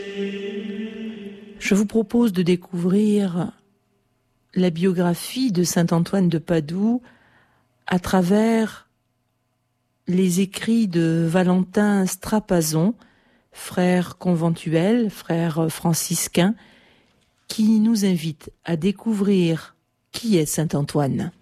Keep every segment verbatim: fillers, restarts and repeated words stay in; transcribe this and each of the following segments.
Je vous propose de découvrir la biographie de saint Antoine de Padoue à travers les écrits de Valentin Strapazon, frère conventuel, frère franciscain, qui nous invite à découvrir qui est saint Antoine.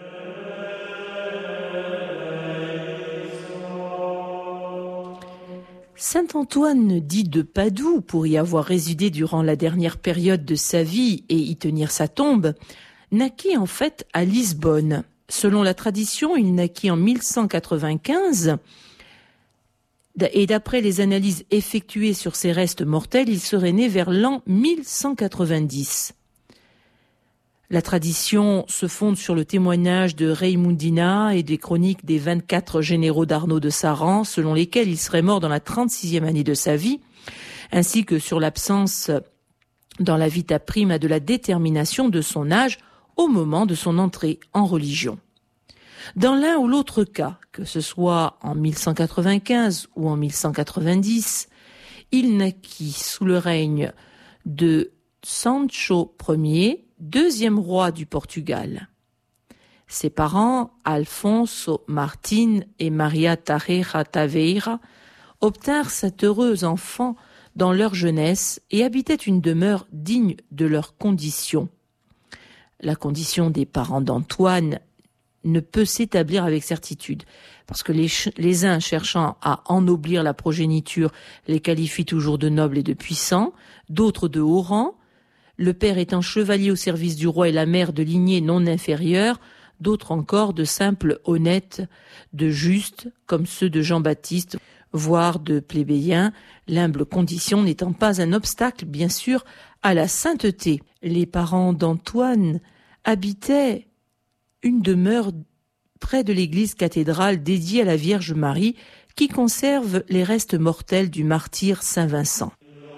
Saint Antoine dit de Padoue, pour y avoir résidé durant la dernière période de sa vie et y tenir sa tombe, naquit en fait à Lisbonne. Selon la tradition, il naquit en mille cent quatre-vingt-quinze et d'après les analyses effectuées sur ses restes mortels, il serait né vers l'an mille cent quatre-vingt-dix. La tradition se fonde sur le témoignage de Raymundina et des chroniques des vingt-quatre généraux d'Arnaud de Saran, selon lesquels il serait mort dans la trente-sixième année de sa vie, ainsi que sur l'absence dans la vita prima de la détermination de son âge au moment de son entrée en religion. Dans l'un ou l'autre cas, que ce soit en mille cent quatre-vingt-quinze ou en mille cent quatre-vingt-dix, il naquit sous le règne de Sancho Ier, deuxième roi du Portugal. Ses parents, Alfonso Martin et Maria Tarreja Taveira, obtinrent cet heureux enfant dans leur jeunesse et habitaient une demeure digne de leurs conditions. La condition des parents d'Antoine ne peut s'établir avec certitude, parce que les, ch- les uns cherchant à ennoblir la progéniture les qualifient toujours de nobles et de puissants, d'autres de haut rang, le père étant chevalier au service du roi et la mère de lignée non inférieure, d'autres encore de simples honnêtes, de justes, comme ceux de Jean-Baptiste, voire de plébéiens, l'humble condition n'étant pas un obstacle, bien sûr, à la sainteté. Les parents d'Antoine habitaient une demeure près de l'église cathédrale dédiée à la Vierge Marie, qui conserve les restes mortels du martyr Saint Vincent.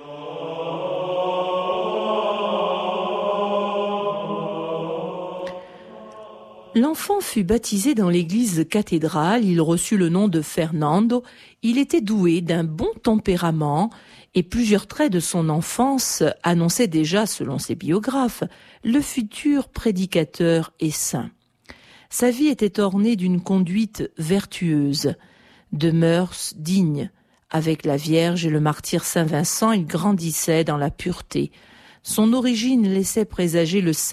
L'enfant fut baptisé dans l'église cathédrale, il reçut le nom de Fernando, il était doué d'un bon tempérament et plusieurs traits de son enfance annonçaient déjà, selon ses biographes, le futur prédicateur et saint. Sa vie était ornée d'une conduite vertueuse, de mœurs dignes. Avec la Vierge et le martyr Saint Vincent, il grandissait dans la pureté. Son origine laissait présager le